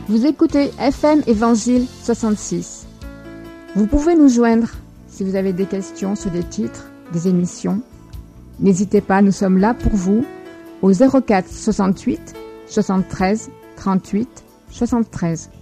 Vous écoutez FM Évangile 66. Vous pouvez nous joindre si vous avez des questions sur des titres, des émissions. N'hésitez pas, nous sommes là pour vous au 04 68 73 38 73.